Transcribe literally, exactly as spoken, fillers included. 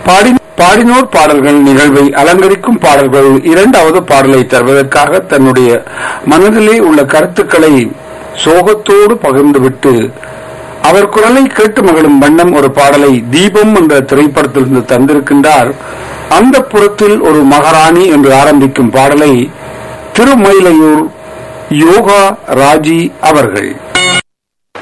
பாடி பாடினோர் பாடல்கள் நிகழ்வை அலங்கரிக்கும் பாடல்கள் இரண்டாவது பாடலை தருவதற்காக தன்னுடைய மனதிலே உள்ள கருத்துக்களை சோகத்தோடு பகிர்ந்துவிட்டு அவர் குரலை கேட்டு மகளும் வண்ணம் ஒரு பாடலை தீபம் என்ற திரைப்படத்திலிருந்து தந்திருக்கின்றார். அந்த புறத்தில் ஒரு மகாராணி என்று ஆரம்பிக்கும் பாடலை திருமயிலையூர் யோகா ராஜி அவர்கள்